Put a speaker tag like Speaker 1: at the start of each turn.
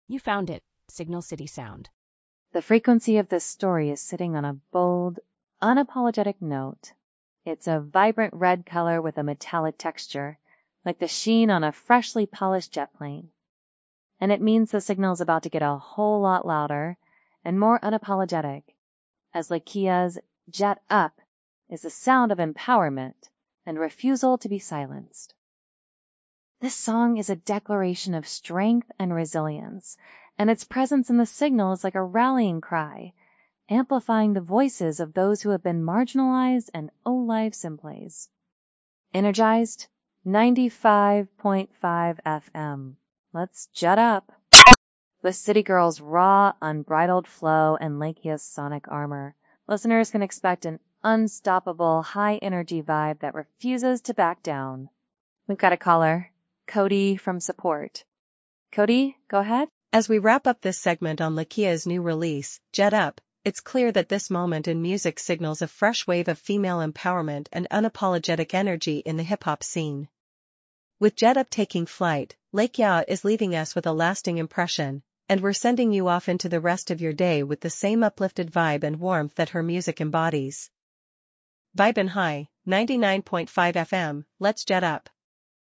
Speaker 1: You found it, Signal City Sound.
Speaker 2: The frequency of this story is sitting on a bold, unapologetic note. It's a vibrant red color with a metallic texture, like the sheen on a freshly polished jet plane. And it means the signal's about to get a whole lot louder and more unapologetic, as Lakia's Jet Up is the sound of empowerment and refusal to be silenced. This song is a declaration of strength and resilience, and its presence in the signal is like a rallying cry, amplifying the voices of those who have been marginalized and O-Live Simples. Energized? 95.5 FM. Let's jet up. With City Girl's raw, unbridled flow and Lakia's sonic armor, listeners can expect an unstoppable, high-energy vibe that refuses to back down. We've got a caller, Cody from Support. Cody, go ahead.
Speaker 3: As we wrap up this segment on Lakia's new release, Jet Up, it's clear that this moment in music signals a fresh wave of female empowerment and unapologetic energy in the hip-hop scene. With Jet Up taking flight, Lakia is leaving us with a lasting impression, and we're sending you off into the rest of your day with the same uplifted vibe and warmth that her music embodies. Vibin' high, 99.5 FM, let's jet up.